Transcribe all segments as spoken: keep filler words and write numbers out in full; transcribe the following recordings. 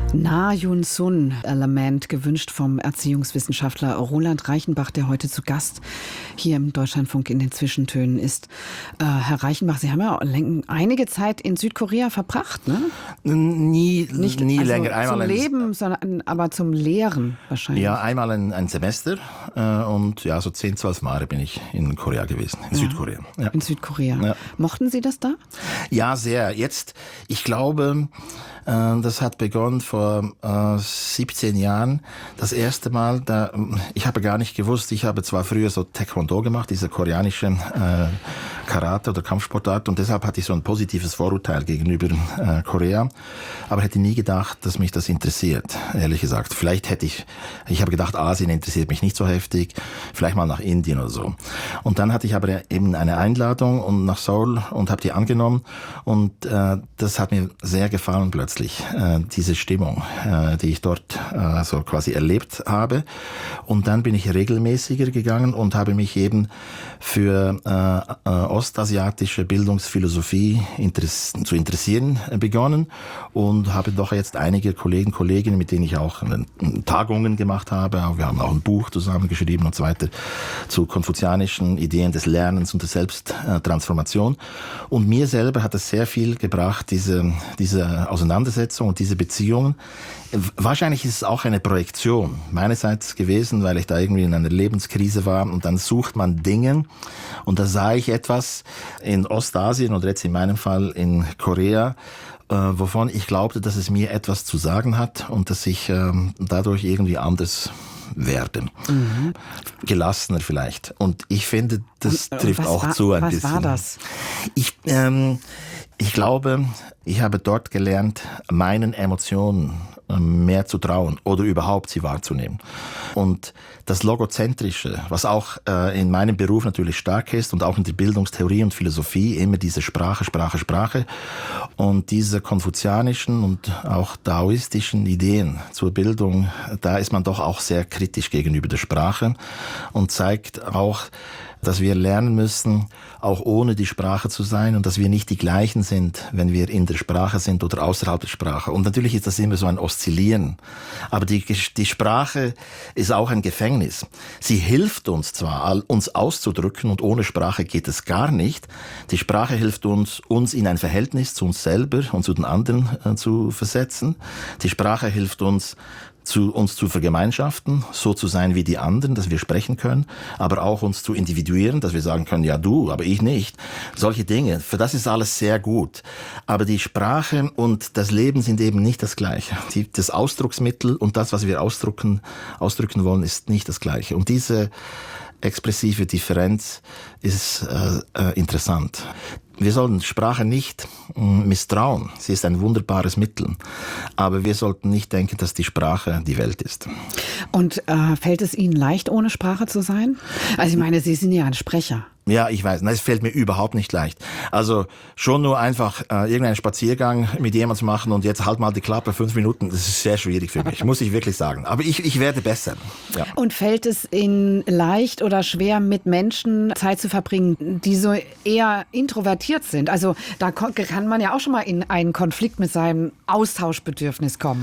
Na Yun Sun, Element, gewünscht vom Erziehungswissenschaftler Roland Reichenbach, der heute zu Gast hier im Deutschlandfunk in den Zwischentönen ist. Äh, Herr Reichenbach, Sie haben ja einige Zeit in Südkorea verbracht, ne? Nie, Nicht nie also länger. Einmal zum ein, Leben, sondern aber zum Lehren wahrscheinlich. Ja, einmal ein, ein Semester äh, und ja, so zehn, zwölf Jahre bin ich in Korea gewesen, in Ja, Südkorea. Ja. In Südkorea. Ja. Mochten Sie das da? Ja, sehr. Jetzt, ich glaube, äh, das hat begonnen vor äh, siebzehn Jahren. Das erste Mal, da, ich habe gar nicht gewusst, ich habe zwar früher so Taekwondo gemacht, diese koreanische äh, Karate oder Kampfsportart, und deshalb hatte ich so ein positives Vorurteil gegenüber äh, Korea, aber hätte nie gedacht, dass mich das interessiert, ehrlich gesagt. Vielleicht hätte ich, ich habe gedacht, Asien interessiert mich nicht so heftig, vielleicht mal nach Indien oder so. Und dann hatte ich aber eben eine Einladung und nach Seoul und habe die angenommen, und äh, das hat mir sehr gefallen plötzlich, äh, diese Stimmung, äh, die ich dort äh, so quasi erlebt habe. Und dann bin ich regelmäßiger gegangen und habe mich eben für äh, äh, ostasiatische Bildungsphilosophie interess- zu interessieren äh, begonnen und habe doch jetzt einige Kollegen, Kolleginnen, mit denen ich auch äh, Tagungen gemacht habe. Wir haben auch ein Buch zusammengeschrieben und so weiter zu konfuzianischen Ideen des Lernens und der Selbsttransformation. Und mir selber hat es sehr viel gebracht, diese, diese Auseinandersetzung und diese Beziehungen. Wahrscheinlich ist es auch eine Projektion meinerseits gewesen, weil ich da irgendwie in einer Lebenskrise war, und dann sucht man Dinge, und da sah ich etwas in Ostasien oder jetzt in meinem Fall in Korea, äh, wovon ich glaubte, dass es mir etwas zu sagen hat und dass ich äh, dadurch irgendwie anders werde. Mhm. Gelassener vielleicht. Und ich finde, das und, trifft auch war, zu ein was bisschen. Was war das? Ich, ähm, ich glaube, ich habe dort gelernt, meinen Emotionen mehr zu trauen oder überhaupt sie wahrzunehmen. Und das Logozentrische, was auch äh, in meinem Beruf natürlich stark ist und auch in der Bildungstheorie und Philosophie, immer diese Sprache, Sprache, Sprache, und diese konfuzianischen und auch daoistischen Ideen zur Bildung, da ist man doch auch sehr kritisch gegenüber der Sprache und zeigt auch, dass wir lernen müssen, auch ohne die Sprache zu sein, und dass wir nicht die gleichen sind, wenn wir in der Sprache sind oder außerhalb der Sprache. Und natürlich ist das immer so ein Oszillieren. Aber die, die Sprache ist auch ein Gefängnis. Sie hilft uns zwar, uns auszudrücken, und ohne Sprache geht es gar nicht. Die Sprache hilft uns, uns in ein Verhältnis zu uns selber und zu den anderen äh, zu versetzen. Die Sprache hilft uns, zu uns zu vergemeinschaften, so zu sein wie die anderen, dass wir sprechen können, aber auch uns zu individuieren, dass wir sagen können, ja du, aber ich nicht. Solche Dinge, für das ist alles sehr gut. Aber die Sprache und das Leben sind eben nicht das Gleiche. Die, das Ausdrucksmittel und das, was wir ausdrücken, ausdrücken wollen, ist nicht das Gleiche. Und diese expressive Differenz ist äh, äh, interessant. Wir sollten Sprache nicht äh, misstrauen. Sie ist ein wunderbares Mittel. Aber wir sollten nicht denken, dass die Sprache die Welt ist. Und äh, fällt es Ihnen leicht, ohne Sprache zu sein? Also ich meine, Sie sind ja ein Sprecher. Ja, ich weiß. Nein, es fällt mir überhaupt nicht leicht. Also schon nur einfach äh, irgendeinen Spaziergang mit jemandem zu machen und jetzt halt mal die Klappe fünf Minuten, das ist sehr schwierig für mich, muss ich wirklich sagen. Aber ich, ich werde besser. Ja. Und fällt es Ihnen leicht oder schwer, mit Menschen Zeit zu verbringen, die so eher introvertiert sind? Also da kann man ja auch schon mal in einen Konflikt mit seinem Austauschbedürfnis kommen.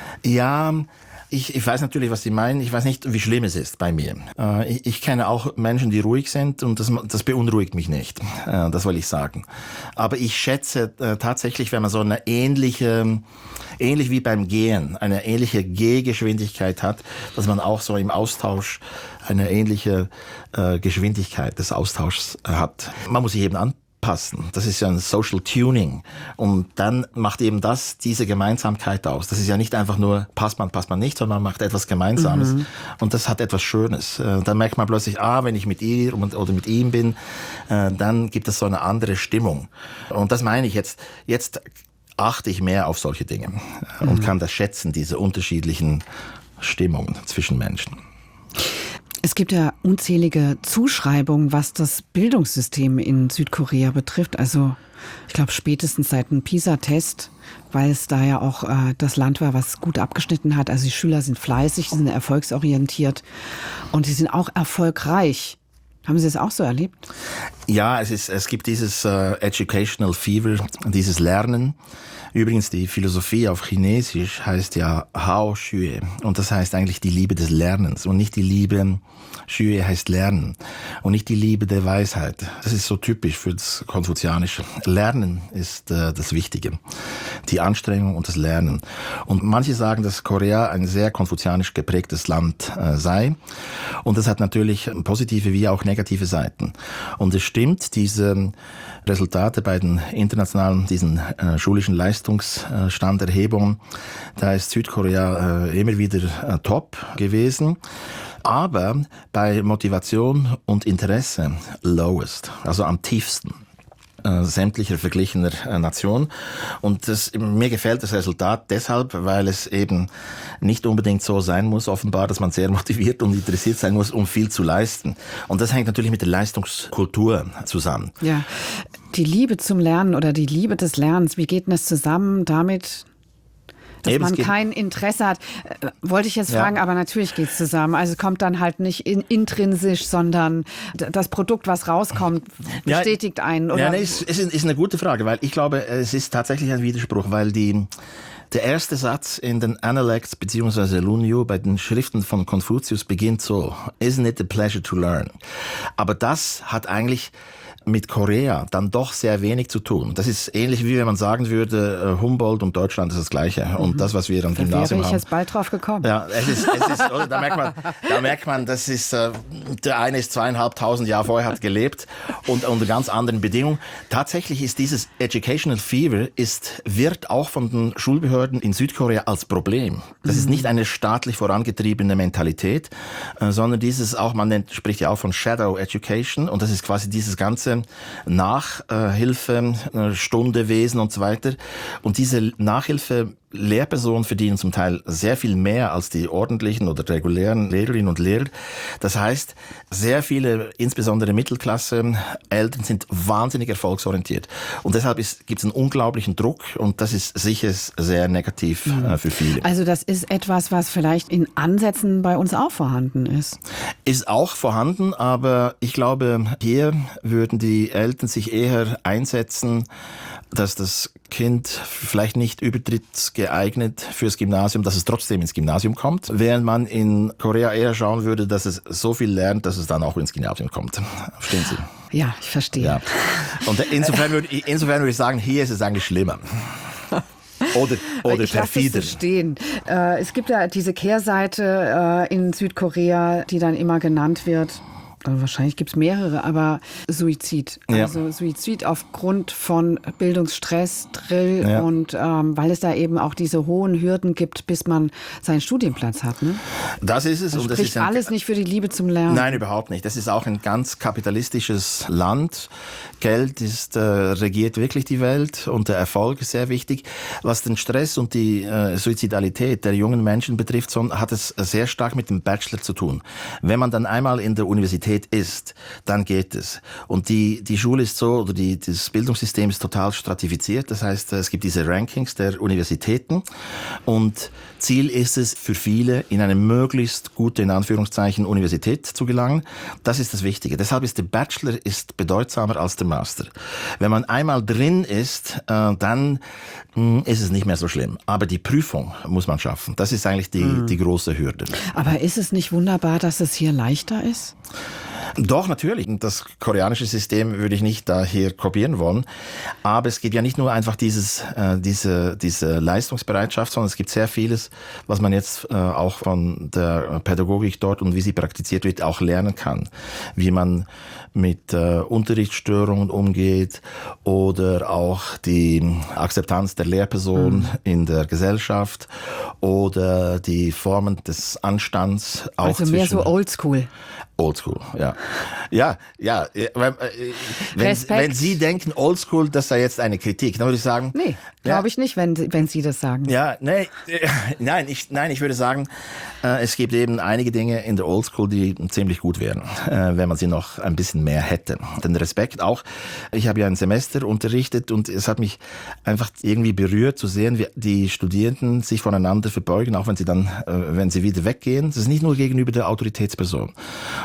Ja, Ich, ich weiß natürlich, was Sie meinen. Ich weiß nicht, wie schlimm es ist bei mir. Äh, ich, ich kenne auch Menschen, die ruhig sind, und das, das beunruhigt mich nicht. Äh, das will ich sagen. Aber ich schätze äh, tatsächlich, wenn man so eine ähnliche, ähnlich wie beim Gehen, eine ähnliche Gehgeschwindigkeit hat, dass man auch so im Austausch eine ähnliche äh, Geschwindigkeit des Austauschs hat. Man muss sich eben anpassen. Passen. Das ist ja ein Social Tuning. Und dann macht eben das diese Gemeinsamkeit aus. Das ist ja nicht einfach nur, passt man, passt man nicht, sondern man macht etwas Gemeinsames. Mhm. Und das hat etwas Schönes. Dann merkt man plötzlich, ah, wenn ich mit ihr oder mit ihm bin, dann gibt es so eine andere Stimmung. Und das meine ich jetzt, jetzt achte ich mehr auf solche Dinge mhm. und kann das schätzen, diese unterschiedlichen Stimmungen zwischen Menschen. Es gibt ja unzählige Zuschreibungen, was das Bildungssystem in Südkorea betrifft. Also ich glaube spätestens seit dem PISA-Test, weil es da ja auch äh, das Land war, was gut abgeschnitten hat. Also die Schüler sind fleißig, sie sind erfolgsorientiert und sie sind auch erfolgreich. Haben Sie es auch so erlebt? Ja, es ist, es gibt dieses äh, Educational Fever, dieses Lernen. Übrigens, die Philosophie auf Chinesisch heißt ja Hao Xue. Und das heißt eigentlich die Liebe des Lernens. Und nicht die Liebe, Xue heißt Lernen. Und nicht die Liebe der Weisheit. Das ist so typisch für das Konfuzianische. Lernen ist äh, das Wichtige. Die Anstrengung und das Lernen. Und manche sagen, dass Korea ein sehr konfuzianisch geprägtes Land äh, sei. Und das hat natürlich positive wie auch negative Seiten. Und es stimmt, diese Resultate bei den internationalen, diesen äh, schulischen Leistungsstanderhebungen, da ist Südkorea äh, immer wieder äh, top gewesen. Aber bei Motivation und Interesse lowest, also am tiefsten äh, sämtlicher verglichener äh, Nationen. Und das, mir gefällt das Resultat deshalb, weil es eben nicht unbedingt so sein muss, offenbar, dass man sehr motiviert und interessiert sein muss, um viel zu leisten. Und das hängt natürlich mit der Leistungskultur zusammen. Ja, die Liebe zum Lernen oder die Liebe des Lernens, wie geht denn das zusammen damit, dass Eben, man kein Interesse hat? Äh, wollte ich jetzt ja. fragen, aber natürlich geht es zusammen. Also es kommt dann halt nicht in, intrinsisch, sondern d- das Produkt, was rauskommt, bestätigt ja, einen. Oder? Ja, nee, ist, ist, ist eine gute Frage, weil ich glaube, es ist tatsächlich ein Widerspruch, weil die... Der erste Satz in den Analects bzw. Lunyu bei den Schriften von Konfuzius beginnt so: Isn't it a pleasure to learn? Aber das hat eigentlich mit Korea dann doch sehr wenig zu tun. Das ist ähnlich wie wenn man sagen würde, Humboldt und Deutschland ist das Gleiche. Mhm. Und das, was wir am Gymnasium haben. Da wäre ich jetzt bald drauf gekommen. Ja, es ist, es ist, oder? Da merkt man, da merkt man, das ist, äh, der eine ist zweieinhalbtausend Jahre vorher hat gelebt und unter ganz anderen Bedingungen. Tatsächlich ist dieses Educational Fever ist, wird auch von den Schulbehörden in Südkorea als Problem. Das mhm. ist nicht eine staatlich vorangetriebene Mentalität, äh, sondern dieses auch, man nennt, spricht ja auch von Shadow Education, und das ist quasi dieses ganze Nachhilfe, Stundewesen und so weiter. Und diese Nachhilfe Lehrpersonen verdienen zum Teil sehr viel mehr als die ordentlichen oder regulären Lehrerinnen und Lehrer. Das heißt, sehr viele, insbesondere Mittelklasse, Eltern sind wahnsinnig erfolgsorientiert. Und deshalb gibt es einen unglaublichen Druck, und das ist sicher sehr negativ mhm. äh, für viele. Also das ist etwas, was vielleicht in Ansätzen bei uns auch vorhanden ist. Ist auch vorhanden, aber ich glaube, hier würden die Eltern sich eher einsetzen, dass das Kind vielleicht nicht übertrittsgeeignet fürs Gymnasium, dass es trotzdem ins Gymnasium kommt, während man in Korea eher schauen würde, dass es so viel lernt, dass es dann auch ins Gymnasium kommt. Verstehen Sie? Ja, ich verstehe. Ja. Und insofern würde, ich, insofern würde ich sagen, hier ist es eigentlich schlimmer. Oder, oder ich perfider. Lasse es so stehen. Äh, es gibt ja diese Kehrseite äh, in Südkorea, die dann immer genannt wird. Wahrscheinlich gibt es mehrere, aber Suizid. Ja. Also Suizid aufgrund von Bildungsstress, Drill ja. und ähm, weil es da eben auch diese hohen Hürden gibt, bis man seinen Studienplatz hat. Ne? Das ist es. Das und das spricht ist ein, alles nicht für die Liebe zum Lernen. Nein, überhaupt nicht. Das ist auch ein ganz kapitalistisches Land. Geld ist, äh, regiert wirklich die Welt, und der Erfolg ist sehr wichtig. Was den Stress und die äh, Suizidalität der jungen Menschen betrifft, so, hat es sehr stark mit dem Bachelor zu tun. Wenn man dann einmal in der Universität ist, dann geht es. Und die, die Schule ist so, oder die, das Bildungssystem ist total stratifiziert. Das heißt, es gibt diese Rankings der Universitäten, und Ziel ist es für viele, in eine möglichst gute, in Anführungszeichen, Universität zu gelangen. Das ist das Wichtige. Deshalb ist der Bachelor ist bedeutsamer als der Master. Wenn man einmal drin ist, äh, dann mh, ist es nicht mehr so schlimm. Aber die Prüfung muss man schaffen. Das ist eigentlich die, mhm. die große Hürde. Aber ist es nicht wunderbar, dass es hier leichter ist? Doch, natürlich. Das koreanische System würde ich nicht da hier kopieren wollen. Aber es gibt ja nicht nur einfach dieses, äh, diese, diese Leistungsbereitschaft, sondern es gibt sehr vieles, was man jetzt äh, auch von der Pädagogik dort und wie sie praktiziert wird, auch lernen kann. Wie man mit äh, Unterrichtsstörungen umgeht oder auch die Akzeptanz der Lehrperson mhm. in der Gesellschaft oder die Formen des Anstands. Auch also mehr so oldschool. Oldschool, ja. Ja, ja. Wenn, wenn Sie denken, Oldschool, das sei jetzt eine Kritik, dann würde ich sagen... Nee, glaube ja, ich nicht, wenn, wenn Sie das sagen. Ja, nee, nein, ich, nein, ich würde sagen, äh, es gibt eben einige Dinge in der Oldschool, die ziemlich gut wären, äh, wenn man sie noch ein bisschen mehr hätte. Den Respekt auch. Ich habe ja ein Semester unterrichtet, und es hat mich einfach irgendwie berührt zu sehen, wie die Studierenden sich voneinander verbeugen, auch wenn sie dann, äh, wenn sie wieder weggehen. Das ist nicht nur gegenüber der Autoritätsperson.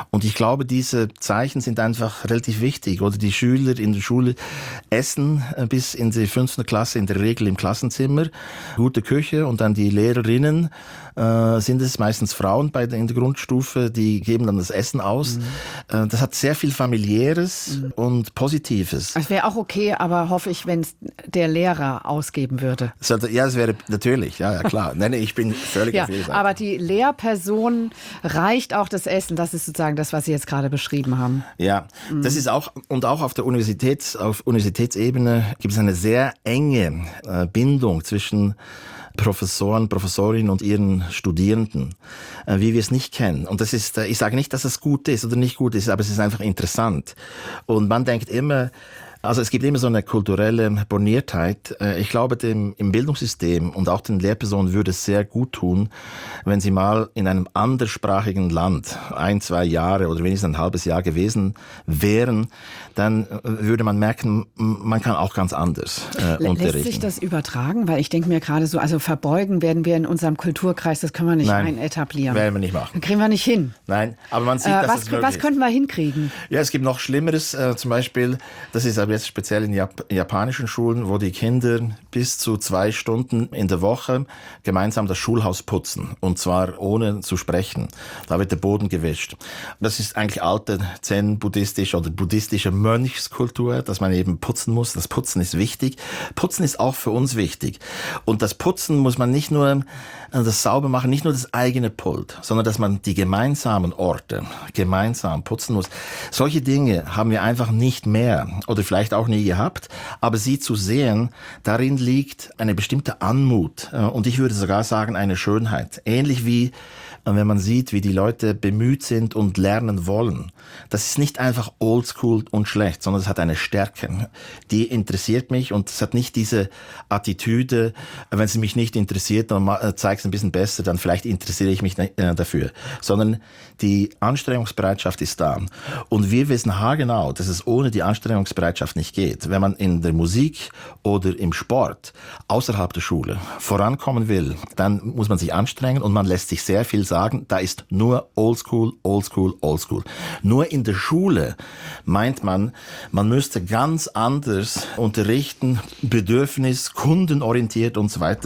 Und ich glaube, diese Zeichen sind einfach relativ wichtig. Oder die Schüler in der Schule essen bis in die fünfte Klasse in der Regel im Klassenzimmer, gute Küche, und dann die Lehrerinnen, äh, sind es meistens Frauen bei der, in der Grundstufe, die geben dann das Essen aus. Mhm. Äh, das hat sehr viel Familiäres mhm. und Positives. Es wäre auch okay, aber hoffe ich, wenn es der Lehrer ausgeben würde. Ja, es wäre natürlich, ja, ja klar. Nein, ich bin völlig ja, auf Ihrer Seite. Aber die Lehrperson reicht auch das Essen. Das ist sozusagen das, was Sie jetzt gerade beschrieben haben. Ja, mhm. das ist auch, und auch auf der Universitäts, auf Universitätsebene gibt es eine sehr enge äh, Bindung zwischen Professoren, Professorinnen und ihren Studierenden, äh, wie wir es nicht kennen. Und das ist, äh, ich sage nicht, dass es gut ist oder nicht gut ist, aber es ist einfach interessant. Und man denkt immer, also es gibt immer so eine kulturelle Borniertheit. Ich glaube, dem, im Bildungssystem und auch den Lehrpersonen würde es sehr gut tun, wenn sie mal in einem anderssprachigen Land ein, zwei Jahre oder wenigstens ein halbes Jahr gewesen wären, dann würde man merken, man kann auch ganz anders äh, unterrichten. Lässt sich das übertragen? Weil ich denke mir gerade so, also verbeugen werden wir in unserem Kulturkreis, das können wir nicht Nein, rein etablieren. Werden wir nicht machen. Kriegen wir nicht hin. Nein, aber man sieht, äh, dass was, es möglich was könnten wir hinkriegen? Ja, es gibt noch Schlimmeres, äh, zum Beispiel, das ist aber jetzt speziell in Jap- japanischen Schulen, wo die Kinder bis zu zwei Stunden in der Woche gemeinsam das Schulhaus putzen, und zwar ohne zu sprechen. Da wird der Boden gewischt. Das ist eigentlich alte zen-buddhistische oder buddhistische Mönchskultur, dass man eben putzen muss. Das Putzen ist wichtig. Putzen ist auch für uns wichtig. Und das Putzen muss man nicht nur das sauber machen, nicht nur das eigene Pult, sondern dass man die gemeinsamen Orte gemeinsam putzen muss. Solche Dinge haben wir einfach nicht mehr oder vielleicht auch nie gehabt, aber sie zu sehen, darin liegt eine bestimmte Anmut und ich würde sogar sagen eine Schönheit. Ähnlich wie wenn man sieht, wie die Leute bemüht sind und lernen wollen. Das ist nicht einfach oldschool und schlecht, sondern es hat eine Stärke. Die interessiert mich und es hat nicht diese Attitüde, wenn sie mich nicht interessiert, dann zeigt es ein bisschen besser, dann vielleicht interessiere ich mich dafür. Sondern die Anstrengungsbereitschaft ist da. Und wir wissen haargenau, dass es ohne die Anstrengungsbereitschaft nicht geht. Wenn man in der Musik oder im Sport außerhalb der Schule vorankommen will, dann muss man sich anstrengen und man lässt sich sehr viel sagen, da ist nur Oldschool, Oldschool, Oldschool. Nur in der Schule meint man, man müsste ganz anders unterrichten, Bedürfnis, kundenorientiert und so weiter.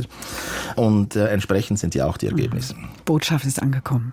Und äh, entsprechend sind ja auch die Ergebnisse. Botschaft ist angekommen.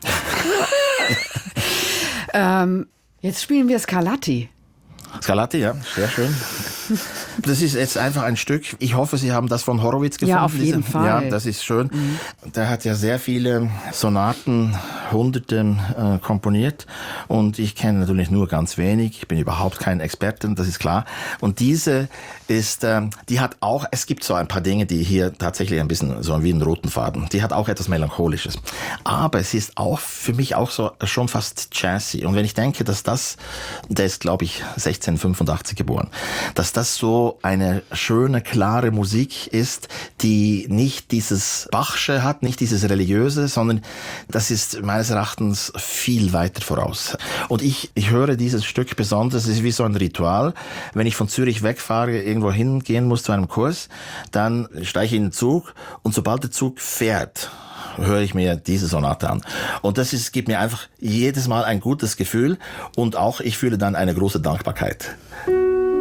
ähm, jetzt spielen wir Scarlatti. Scarlatti, ja, sehr schön. Das ist jetzt einfach ein Stück. Ich hoffe, Sie haben das von Horowitz gefunden. Ja, auf jeden diese, Fall. Ja, das ist schön. Mhm. Der hat ja sehr viele Sonaten, Hunderten äh, komponiert. Und ich kenne natürlich nur ganz wenig. Ich bin überhaupt kein Experte, das ist klar. Und diese ist, äh, die hat auch, es gibt so ein paar Dinge, die hier tatsächlich ein bisschen so wie einen roten Faden. Die hat auch etwas Melancholisches. Aber es ist auch für mich auch so schon fast jazzy. Und wenn ich denke, dass das, der ist glaube ich sechzehnhundertfünfundachtzig geboren, dass das so eine schöne, klare Musik ist, die nicht dieses Bachsche hat, nicht dieses Religiöse, sondern das ist meines Erachtens viel weiter voraus. Und ich, ich höre dieses Stück besonders, es ist wie so ein Ritual. Wenn ich von Zürich wegfahre, irgendwo hingehen muss zu einem Kurs, dann steige ich in den Zug und sobald der Zug fährt, höre ich mir diese Sonate an. Und das ist, gibt mir einfach jedes Mal ein gutes Gefühl und auch ich fühle dann eine große Dankbarkeit.